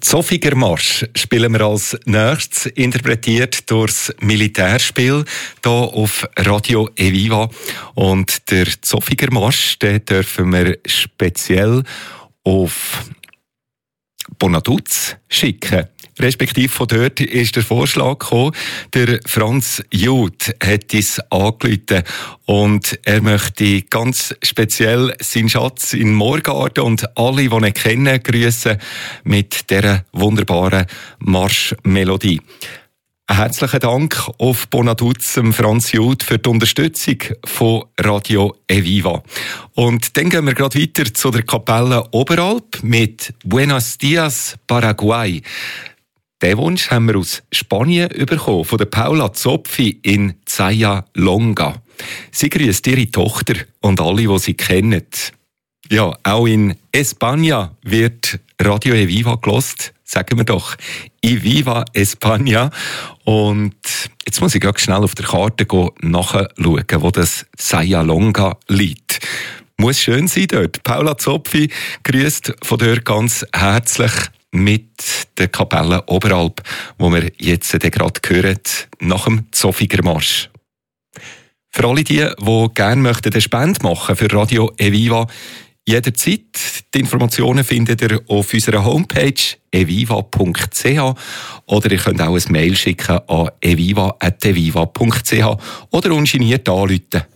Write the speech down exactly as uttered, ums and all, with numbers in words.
Zofiger Marsch spielen wir als nächstes, interpretiert durchs Militärspiel hier auf Radio Eviva. Und der Zofiger Marsch, den dürfen wir speziell auf Bonaduz schicken. Respektive von dort ist der Vorschlag gekommen, der Franz Jud hat uns angerufen und er möchte ganz speziell seinen Schatz in Morgarten und alle, die ihn kennen, grüßen mit dieser wunderbaren Marschmelodie. Einen herzlichen Dank auf Bonaduz, Franz Jud, für die Unterstützung von Radio Eviva. Und dann gehen wir gerade weiter zu der Kapelle Oberalp mit Buenos Dias, Paraguay. Den Wunsch haben wir aus Spanien bekommen, von der Paula Zopfi in Zaya Longa. Sie grüßt ihre Tochter und alle, die sie kennen. Ja, auch in España wird Radio Eviva gelost, sagen wir doch. Eviva España. Und jetzt muss ich ganz schnell auf der Karte nachschauen, wo das Zaya Longa liegt. Muss schön sein dort. Paula Zopfi grüßt von dort ganz herzlich mit der Kapelle Oberalp, wo wir jetzt gerade hören, nach dem Zofiger Marsch. Für alle die, die gerne möchten, eine Spende machen für Radio Eviva, jederzeit. Die Informationen findet ihr auf unserer Homepage eviva punkt c h oder ihr könnt auch ein Mail schicken an eviva punkt eviva punkt c h oder ungeniert anrufen